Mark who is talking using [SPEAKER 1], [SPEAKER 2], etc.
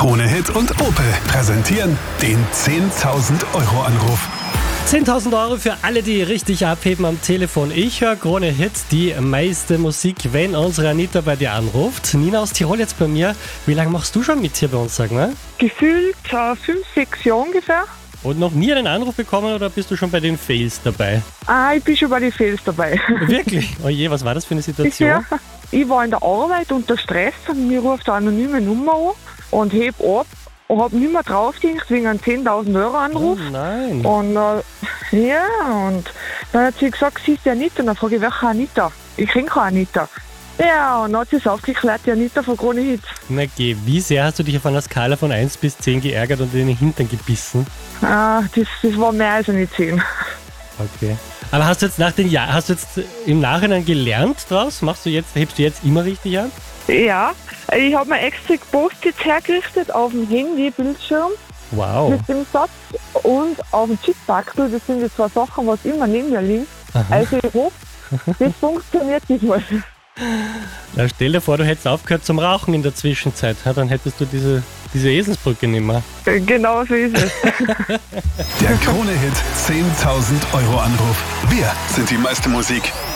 [SPEAKER 1] Krone-Hit und Opel präsentieren den 10.000 Euro Anruf.
[SPEAKER 2] 10.000 Euro für alle, die richtig abheben am Telefon. Ich höre Krone-Hit, die meiste Musik, wenn unsere Anita bei dir anruft. Nina aus Tirol jetzt bei mir. Wie lange machst du schon mit hier bei uns, sag mal?
[SPEAKER 3] Gefühlt 5, 6 Jahre ungefähr.
[SPEAKER 2] Und noch nie einen Anruf bekommen oder bist du schon bei den Fails dabei?
[SPEAKER 3] Ich bin schon bei den Fails dabei.
[SPEAKER 2] Wirklich? Oh je, was war das für eine Situation?
[SPEAKER 3] Ja, ich war in der Arbeit unter Stress und mir ruft eine anonyme Nummer an und heb ab und hab nicht mehr drauf gedacht wegen einem 10.000 Euro Anruf.
[SPEAKER 2] Oh nein.
[SPEAKER 3] Und und dann hat sie gesagt, sie ist die Anita. Und dann frage ich, welche Anita? Ich kenne keine Anita. Ja, und dann hat sie es aufgeklärt, die Anita von Krone-Hit.
[SPEAKER 2] Na geh, wie sehr hast du dich auf einer Skala von 1 bis 10 geärgert und in den Hintern gebissen?
[SPEAKER 3] Das war mehr als eine 10.
[SPEAKER 2] Okay. Aber hast du jetzt im Nachhinein gelernt draus? Hebst du jetzt immer richtig an?
[SPEAKER 3] Ja, ich habe mir extra Post-its hergerichtet auf dem Handy-Bildschirm.
[SPEAKER 2] Wow.
[SPEAKER 3] Mit dem Satz und auf dem Chipbackel, das sind die zwei Sachen, was immer neben mir liegen.
[SPEAKER 2] Aha.
[SPEAKER 3] Also ich hoffe, das funktioniert diesmal.
[SPEAKER 2] Na, stell dir vor, du hättest aufgehört zum Rauchen in der Zwischenzeit. Ja, dann hättest du diese Eselsbrücke nicht mehr.
[SPEAKER 3] Genau so ist es.
[SPEAKER 1] Der Krone-Hit 10.000 Euro Anruf. Wir sind die meiste Musik.